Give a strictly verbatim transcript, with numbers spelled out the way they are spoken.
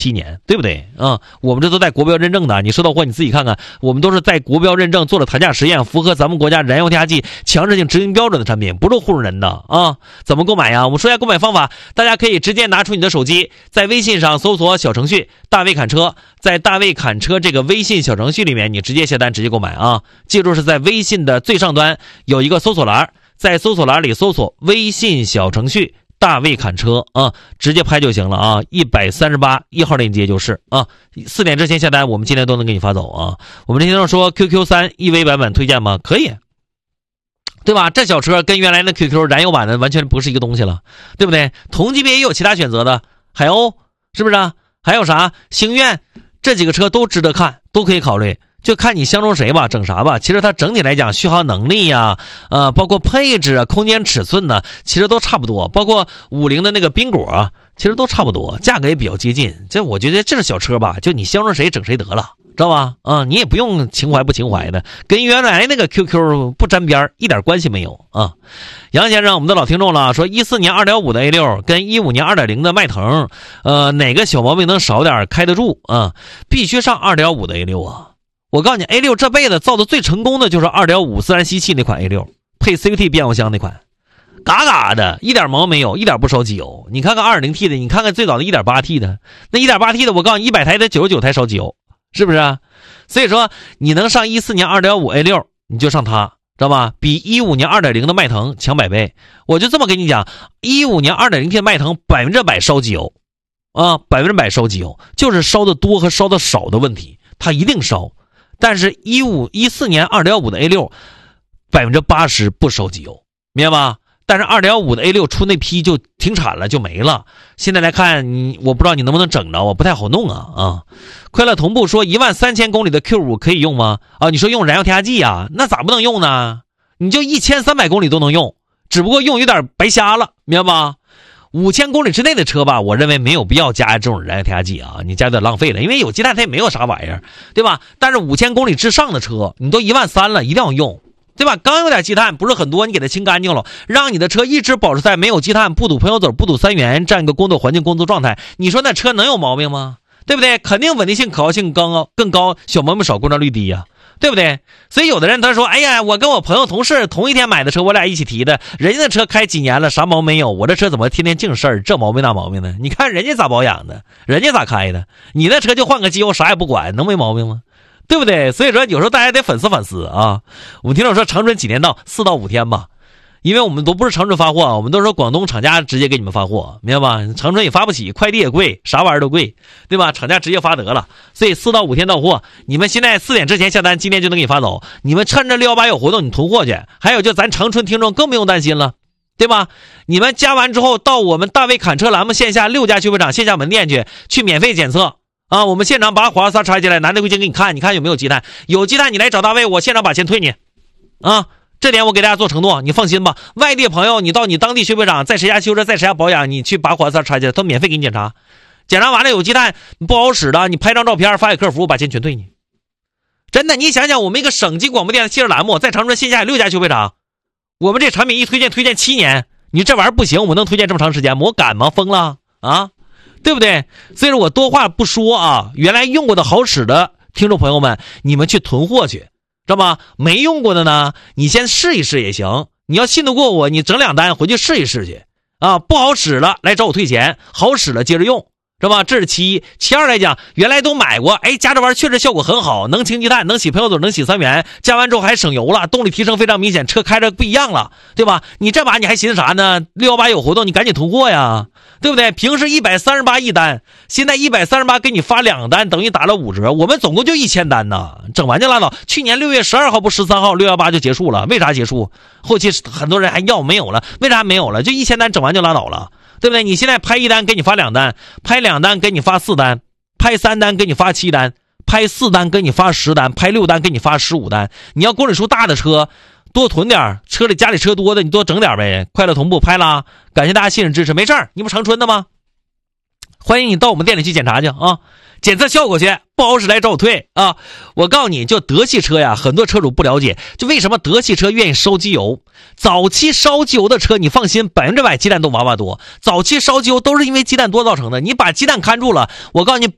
七年，对不对啊、嗯？我们这都带国标认证的，你收到货你自己看看，我们都是在国标认证做了谈价实验，符合咱们国家燃油添加剂强制性执行标准的产品，不是糊弄人的啊！怎么购买呀？我们说一下购买方法，大家可以直接拿出你的手机，在微信上搜索小程序大卫侃车，在大卫侃车这个微信小程序里面，你直接下单直接购买啊！记住是在微信的最上端有一个搜索栏，在搜索栏里搜索微信小程序大卫侃车啊，直接拍就行了啊，一百三十八一号链接就是啊，四点之前下单，我们今天都能给你发走啊。我们这听众说 Q Q 三 E V 版本推荐吗？可以，对吧？这小车跟原来的 Q Q 燃油版的完全不是一个东西了，对不对？同级别也有其他选择的，海鸥是不是啊？还有啥星愿，这几个车都值得看，都可以考虑。就看你相中谁吧，整啥吧。其实它整体来讲，续航能力呀、啊，呃，包括配置啊、空间尺寸呢，其实都差不多。包括五菱的那个宾果啊，其实都差不多，价格也比较接近。这我觉得这是小车吧，就你相中谁整谁得了，知道吧？啊，你也不用情怀不情怀的，跟原来那个 Q Q 不沾边，一点关系没有啊。杨先生，我们的老听众了，说一四年 二点五 的 A 六 跟一五年 二点零 的迈腾，呃，哪个小毛病能少点开得住啊？必须上 二点五 的 A 六 啊。我告诉你 A 六 这辈子造的最成功的就是 二点五 自然吸气那款 A 六 配 C V T 变速箱那款，嘎嘎的一点毛没有，一点不烧机油。你看看 二点零 T 的，你看看最早的 一点八 T 的，那 一点八 T 的我告诉你一百台的九十九台烧机油，是不是啊？所以说你能上一四年 二点五 A 六 你就上它，知道吧？比一五年 二点零 的迈腾强百倍。我就这么跟你讲，一五年 二点零 T 的迈腾百分之百烧机油啊，百分之百烧机油，就是烧的多和烧的少的问题，它一定烧。但是一五一四年 二点五 的 A 六 百分之八十不烧机油，明白吧？但是 二点五 的 A 六 出那批就停产了，就没了。现在来看你，我不知道你能不能整着，我不太好弄啊啊！快乐同步说一万三千公里的 Q 五 可以用吗？啊，你说用燃油添加剂啊，那咋不能用呢？你就一千三百公里都能用，只不过用有点白瞎了，明白吧？五千公里之内的车吧，我认为没有必要加这种燃油添加剂啊，你加有点浪费了，因为有积碳它也没有啥玩意儿，对吧？但是五千公里之上的车，你都一万三了，一定要用，对吧？刚有点积碳，不是很多，你给它清干净了，让你的车一直保持在没有积碳、不堵喷油嘴、不堵三元这样一个工作环境、工作状态，你说那车能有毛病吗？对不对？肯定稳定性、可靠性更高，更高，小毛病少，故障率低呀、啊。对不对？所以有的人他说，哎呀，我跟我朋友同事同一天买的车，我俩一起提的，人家的车开几年了，啥毛病没有，我这车怎么天天净事儿，这毛病那毛病呢？你看人家咋保养的，人家咋开的，你那车就换个机油啥也不管，能没毛病吗？对不对？所以说有时候大家得反思反思啊。我们听众说长春几天到？四到五天吧。因为我们都不是长春发货，我们都是广东厂家直接给你们发货，明白吧？长春也发不起，快递也贵，啥玩意儿都贵，对吧？厂家直接发得了，所以四到五天到货。你们现在四点之前下单，今天就能给你发走。你们趁着六一八有活动，你囤货去。还有就咱长春听众更不用担心了，对吧？你们加完之后到我们大卫侃车栏目线下六家修配厂线下门店去，去免费检测啊！我们现场把火花塞拆下来，拿内窥镜给你看，你看有没有积碳？有积碳你来找大卫，我现场把钱退你啊！这点我给大家做承诺，你放心吧。外地朋友，你到你当地修配厂，在谁家修车，在谁家保养，你去把火花塞拆下来，都免费给你检查。检查完了有积碳不好使的，你拍张照片发给客服，把钱全退你。真的，你想想，我们一个省级广播电视汽车栏目，在长春线下有六家修配厂，我们这产品一推荐推荐七年，你这玩意儿不行，我能推荐这么长时间吗？我敢吗？疯了啊，对不对？所以说我多话不说啊，原来用过的好使的听众朋友们，你们去囤货去。知道吗？没用过的呢，你先试一试也行。你要信得过我，你整两单回去试一试去啊！不好使了来找我退钱，好使了接着用，知道吧？这是其一。其二来讲，原来都买过，哎，加这玩意儿确实效果很好，能清积碳，能洗喷油嘴，能洗三元，加完之后还省油了，动力提升非常明显，车开着不一样了，对吧？你这把你还寻思啥呢？六一八有活动，你赶紧囤货呀！对不对？平时一百三十八一单，现在一百三十八给你发两单，等于打了五折。我们总共就一千单呢，整完就拉倒。去年六月十二号不十三号六一八就结束了，为啥结束？后期很多人还要没有了，为啥没有了？就一千单整完就拉倒了，对不对？你现在拍一单给你发两单，拍两单给你发四单，拍三单给你发七单，拍四单给你发十单，拍六单给你发十五单。你要公里数大的车，多囤点，车里家里车多的你多整点呗。快乐同步拍啦，感谢大家信任支持。没事儿，你不长春的吗？欢迎你到我们店里去检查去啊，检测效果去，不好使来找我退啊。我告诉你，就德系车呀，很多车主不了解，就为什么德系车愿意烧机油。早期烧机油的车，你放心，百分之百鸡蛋都娃娃多。早期烧机油都是因为鸡蛋多造成的，你把鸡蛋看住了，我告诉你。